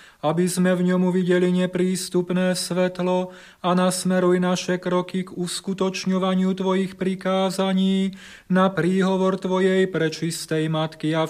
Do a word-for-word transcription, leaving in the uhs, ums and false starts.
aby sme v ňom uvideli neprístupné svetlo a nasmeruj naše kroky k uskutočňovaniu Tvojich prikázaní na príhovor Tvojej prečistej Matky a